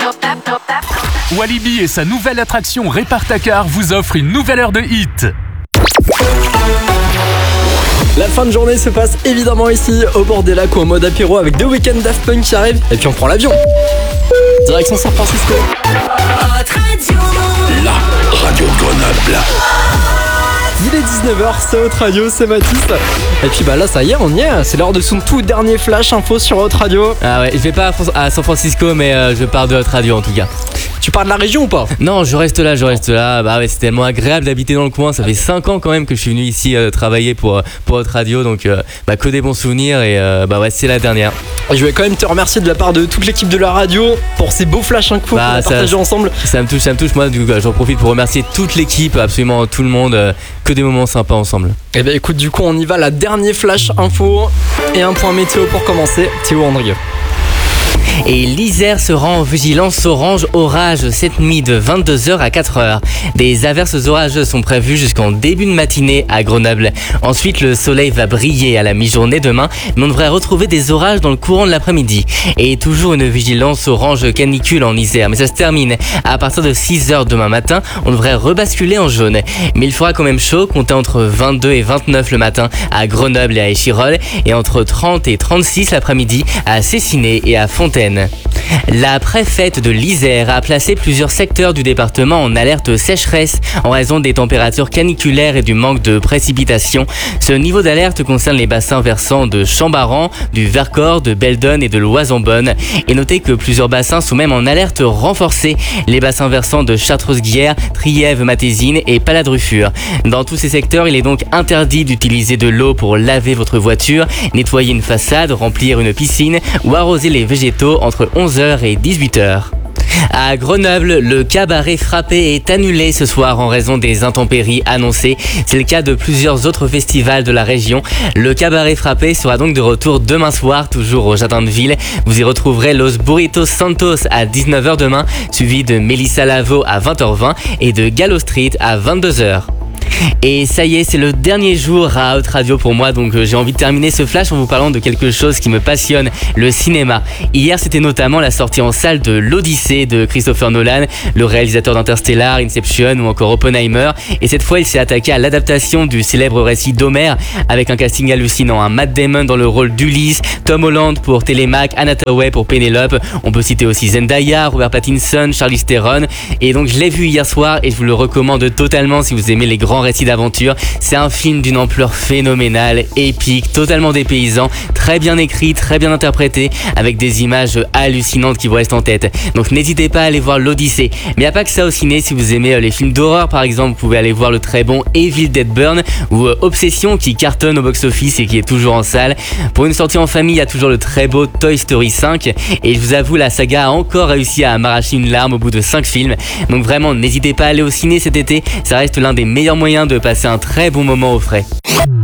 Walibi et sa nouvelle attraction Répare-ta-car vous offrent une nouvelle heure de hit. La fin de journée se passe évidemment ici, au bord des lacs ou en mode apéro avec The Weeknd, Daft Punk qui arrive. Et puis on prend l'avion. Direction San Francisco. La radio de Grenoble. Il est 19h, c'est Hot Radio, c'est Mathis. Et puis là ça y est, on y est. C'est l'heure de son tout dernier flash info sur Hot Radio. Ah ouais, je vais pas à San Francisco, mais je pars de Hot Radio en tout cas. Tu pars de la région ou pas? Non, je reste là. Bah ouais, c'est tellement agréable d'habiter dans le coin. Ça fait 5 ans quand même que je suis venu ici travailler pour Hot Radio, donc que des bons souvenirs et ouais, c'est la dernière. Et je vais quand même te remercier de la part de toute l'équipe de la radio pour ces beaux flash infos qu'on a partagés ensemble. Ça me touche. Moi, du coup, j'en profite pour remercier toute l'équipe, absolument tout le monde. Que des moments sympas ensemble. Et écoute, du coup, on y va. La dernière flash info et un point météo pour commencer. Théo Andrieux. Et l'Isère se rend en vigilance orange orage cette nuit de 22h à 4h. Des averses orageuses sont prévues jusqu'en début de matinée à Grenoble. Ensuite, le soleil va briller à la mi-journée demain, mais on devrait retrouver des orages dans le courant de l'après-midi. Et toujours une vigilance orange canicule en Isère, mais ça se termine. À partir de 6h demain matin, on devrait rebasculer en jaune. Mais il fera quand même chaud, comptez entre 22 et 29 le matin à Grenoble et à Échirolles, et entre 30 et 36 l'après-midi à Cessiné et à Fontaine. La préfète de l'Isère a placé plusieurs secteurs du département en alerte sécheresse en raison des températures caniculaires et du manque de précipitations. Ce niveau d'alerte concerne les bassins versants de Chambaran, du Vercors, de Beldon et de l'Oise-en-Bonne. Et notez que plusieurs bassins sont même en alerte renforcée. Les bassins versants de Chartreuse-Guiers, Trièves, Matésine et Paladrufur. Dans tous ces secteurs, il est donc interdit d'utiliser de l'eau pour laver votre voiture, nettoyer une façade, remplir une piscine ou arroser les végétaux entre 11h et 18h. À Grenoble, le cabaret Frappé est annulé ce soir en raison des intempéries annoncées. C'est le cas de plusieurs autres festivals de la région. Le cabaret Frappé sera donc de retour demain soir, toujours au Jardin de Ville. Vous y retrouverez Los Burritos Santos à 19h demain, suivi de Mélissa Lavo à 20h20 et de Gallo Street à 22h. Et ça y est, c'est le dernier jour à Hot Radio pour moi, donc j'ai envie de terminer ce flash en vous parlant de quelque chose qui me passionne, le cinéma. Hier, c'était notamment la sortie en salle de l'Odyssée de Christopher Nolan, le réalisateur d'Interstellar, Inception ou encore Oppenheimer. Et cette fois, il s'est attaqué à l'adaptation du célèbre récit d'Homère avec un casting hallucinant. Matt Damon dans le rôle d'Ulysse, Tom Holland pour Télémaque, Anne Hathaway pour Pénélope. On peut citer aussi Zendaya, Robert Pattinson, Charlize Theron. Et donc, je l'ai vu hier soir et je vous le recommande totalement si vous aimez les grands récits d'aventure. C'est un film d'une ampleur phénoménale, épique, totalement dépaysant, très bien écrit, très bien interprété, avec des images hallucinantes qui vous restent en tête. Donc n'hésitez pas à aller voir l'Odyssée. Mais il n'y a pas que ça au ciné, si vous aimez les films d'horreur par exemple, vous pouvez aller voir le très bon Evil Dead Burn ou Obsession qui cartonne au box-office et qui est toujours en salle. Pour une sortie en famille, il y a toujours le très beau Toy Story 5 et je vous avoue, la saga a encore réussi à m'arracher une larme au bout de 5 films. Donc vraiment, n'hésitez pas à aller au ciné cet été, ça reste l'un des meilleurs moyens de passer un très bon moment au frais.